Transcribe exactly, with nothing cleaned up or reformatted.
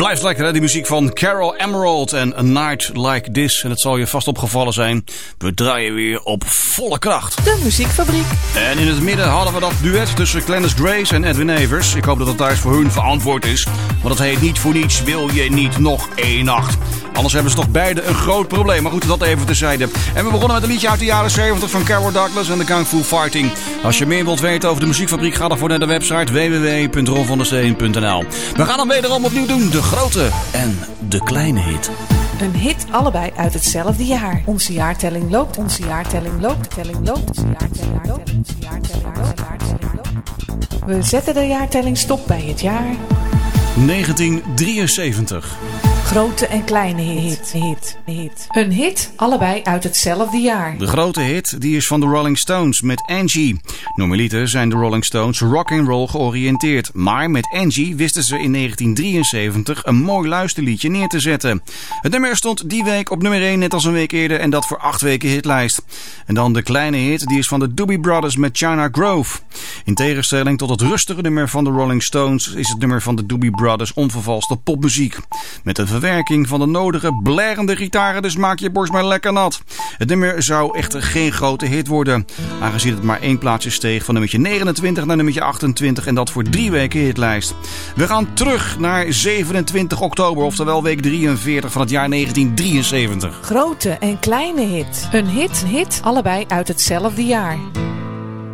Blijft lekker, hè? Die muziek van Carol Emerald en A Night Like This. En het zal je vast opgevallen zijn. We draaien weer op volle kracht. De Muziekfabriek. En in het midden hadden we dat duet tussen Glennis Grace en Edwin Evers. Ik hoop dat het thuis voor hun verantwoord is. Want het heet niet voor niets wil je niet nog één nacht. Anders hebben ze toch beide een groot probleem. Maar goed, dat even terzijde. En we begonnen met een liedje uit de jaren zeventig van Carol Douglas en de Kung Fu Fighting. Als je meer wilt weten over de Muziekfabriek, ga dan voor naar de website w w w punt ron van der steen punt n l. We gaan dan wederom opnieuw doen. De grote en de kleine hit. Een hit allebei uit hetzelfde jaar. Onze jaartelling loopt, onze jaartelling loopt, de telling loopt, onze jaartelling loopt, onze jaartelling loopt, jaartelling loopt. We zetten de jaartelling stop bij het jaar negentien drieënzeventig. Grote en kleine hit, hit, hit. Een hit, allebei uit hetzelfde jaar. De grote hit die is van de Rolling Stones met Angie. Normaliter zijn de Rolling Stones rock and roll georiënteerd. Maar met Angie wisten ze in negentien drieënzeventig een mooi luisterliedje neer te zetten. Het nummer stond die week op nummer één, net als een week eerder. En dat voor acht weken hitlijst. En dan de kleine hit, die is van de Doobie Brothers met China Grove. In tegenstelling tot het rustige nummer van de Rolling Stones is het nummer van de Doobie Brothers onvervalste popmuziek. Met een verwerking van de nodige blerende gitaren, dus maak je borst maar lekker nat. Het nummer zou echter geen grote hit worden, aangezien het maar één plaatsje steeg van nummertje negenentwintig naar nummertje achtentwintig en dat voor drie weken hitlijst. We gaan terug naar zevenentwintig oktober, oftewel week drieënveertig van het jaar negentien drieënzeventig. Grote en kleine hit. Een hit, hit, allebei uit hetzelfde jaar.